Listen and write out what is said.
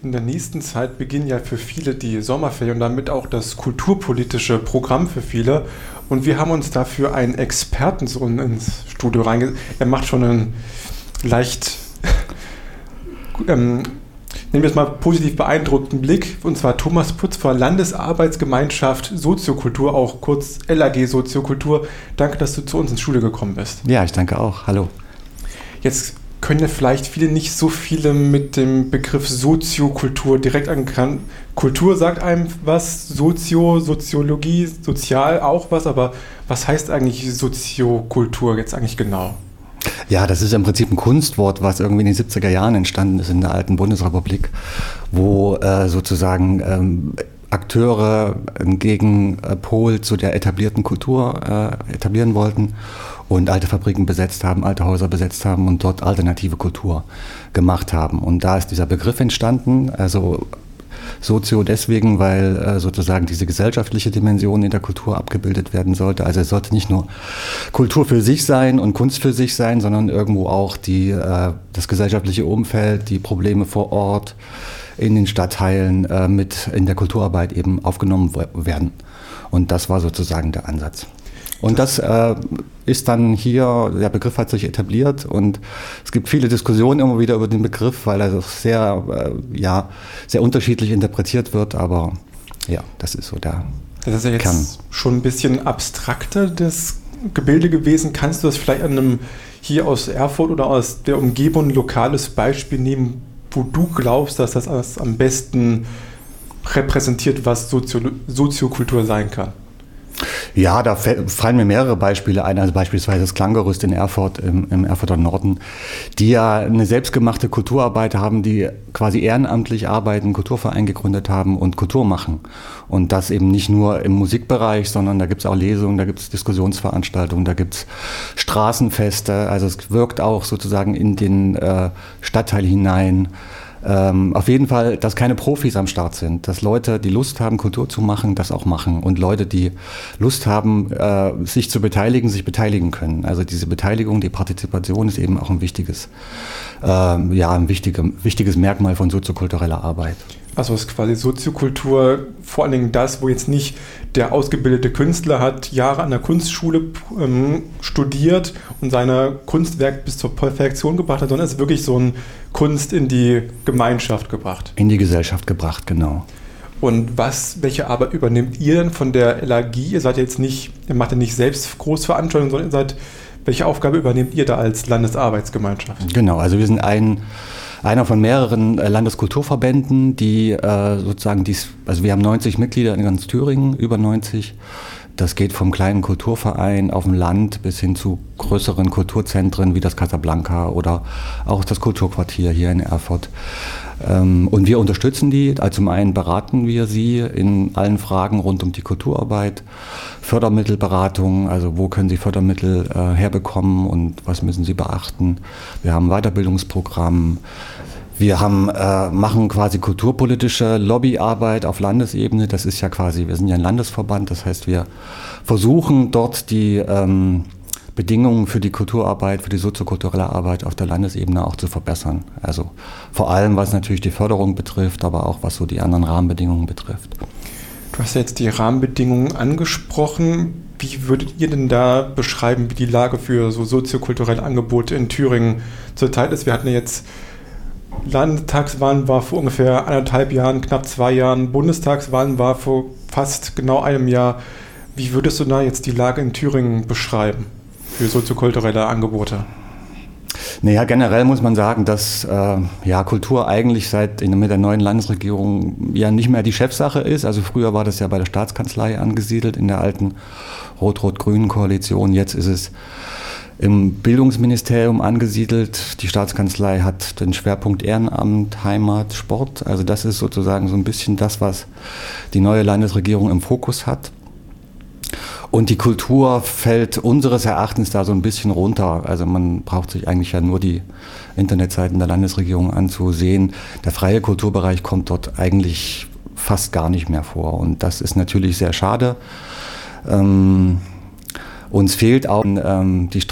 In der nächsten Zeit beginnen ja für viele die Sommerferien und damit auch das kulturpolitische Programm für viele. Und wir haben uns dafür einen Experten so ins Studio reingesetzt. Er macht schon einen leicht, nehmen wir es mal positiv beeindruckten Blick. Und zwar Thomas Putz von Landesarbeitsgemeinschaft Soziokultur, auch kurz LAG Soziokultur. Danke, dass du zu uns ins Studio gekommen bist. Ja, ich danke auch. Hallo. Jetzt können ja vielleicht nicht so viele mit dem Begriff Soziokultur direkt angekannt. Kultur sagt einem was, Soziologie, sozial auch was, aber was heißt eigentlich Soziokultur jetzt eigentlich genau? Ja, das ist im Prinzip ein Kunstwort, was irgendwie in den 70er Jahren entstanden ist in der alten Bundesrepublik, wo sozusagen Akteure einen Gegenpol zu der etablierten Kultur etablieren wollten und alte Fabriken besetzt haben, alte Häuser besetzt haben und dort alternative Kultur gemacht haben. Und da ist dieser Begriff entstanden, also Sozio deswegen, weil sozusagen diese gesellschaftliche Dimension in der Kultur abgebildet werden sollte. Also es sollte nicht nur Kultur für sich sein und Kunst für sich sein, sondern irgendwo auch das gesellschaftliche Umfeld, die Probleme vor Ort in den Stadtteilen mit in der Kulturarbeit eben aufgenommen werden. Und das war sozusagen der Ansatz. Und das ist dann hier, der Begriff hat sich etabliert und es gibt viele Diskussionen immer wieder über den Begriff, weil er sehr unterschiedlich interpretiert wird, aber ja, das ist so der Das ist ja jetzt Kern. Schon ein bisschen abstrakter, das Gebilde gewesen. Kannst du das vielleicht an einem hier aus Erfurt oder aus der Umgebung ein lokales Beispiel nehmen, wo du glaubst, dass das am besten repräsentiert, was Soziokultur sein kann? Ja, da fallen mir mehrere Beispiele ein, also beispielsweise das Klanggerüst in Erfurt, im Erfurter Norden, die ja eine selbstgemachte Kulturarbeit haben, die quasi ehrenamtlich arbeiten, einen Kulturverein gegründet haben und Kultur machen. Und das eben nicht nur im Musikbereich, sondern da gibt es auch Lesungen, da gibt es Diskussionsveranstaltungen, da gibt es Straßenfeste, also es wirkt auch sozusagen in den Stadtteil hinein. Auf jeden Fall, dass keine Profis am Start sind, dass Leute, die Lust haben, Kultur zu machen, das auch machen und Leute, die Lust haben, sich zu beteiligen, sich beteiligen können. Also diese Beteiligung, die Partizipation ist eben auch ein wichtiges Merkmal von soziokultureller Arbeit. Also ist quasi Soziokultur vor allen Dingen das, wo jetzt nicht der ausgebildete Künstler hat Jahre an der Kunstschule studiert und sein Kunstwerk bis zur Perfektion gebracht hat, sondern es ist wirklich so ein Kunst in die Gemeinschaft gebracht. In die Gesellschaft gebracht, genau. Und welche Arbeit übernimmt ihr denn von der LAG? Ihr macht ja nicht selbst Großveranstaltungen, sondern welche Aufgabe übernehmt ihr da als Landesarbeitsgemeinschaft? Genau, also wir sind einer von mehreren Landeskulturverbänden, die sozusagen also wir haben 90 Mitglieder in ganz Thüringen, über 90. Das geht vom kleinen Kulturverein auf dem Land bis hin zu größeren Kulturzentren wie das Casablanca oder auch das Kulturquartier hier in Erfurt. Und wir unterstützen die. Also zum einen beraten wir sie in allen Fragen rund um die Kulturarbeit, Fördermittelberatung, also wo können sie Fördermittel herbekommen und was müssen sie beachten. Wir haben ein Weiterbildungsprogramm. Wir machen quasi kulturpolitische Lobbyarbeit auf Landesebene. Das ist ja quasi, wir sind ja ein Landesverband, das heißt, wir versuchen dort die Bedingungen für die Kulturarbeit, für die soziokulturelle Arbeit auf der Landesebene auch zu verbessern. Also vor allem, was natürlich die Förderung betrifft, aber auch was so die anderen Rahmenbedingungen betrifft. Du hast jetzt die Rahmenbedingungen angesprochen. Wie würdet ihr denn da beschreiben, wie die Lage für so soziokulturelle Angebote in Thüringen zurzeit ist? Wir hatten ja jetzt Landtagswahlen war vor ungefähr 1,5 Jahren, knapp 2 Jahren. Bundestagswahlen war vor fast genau einem Jahr. Wie würdest du da jetzt die Lage in Thüringen beschreiben für soziokulturelle Angebote? Naja, generell muss man sagen, dass Kultur eigentlich mit der neuen Landesregierung ja nicht mehr die Chefsache ist. Also früher war das ja bei der Staatskanzlei angesiedelt in der alten rot-rot-grünen Koalition. Jetzt ist es im Bildungsministerium angesiedelt. Die Staatskanzlei hat den Schwerpunkt Ehrenamt, Heimat, Sport. Also das ist sozusagen so ein bisschen das, was die neue Landesregierung im Fokus hat. Und die Kultur fällt unseres Erachtens da so ein bisschen runter. Also man braucht sich eigentlich ja nur die Internetseiten der Landesregierung anzusehen. Der freie Kulturbereich kommt dort eigentlich fast gar nicht mehr vor. Und das ist natürlich sehr schade. Uns fehlt auch die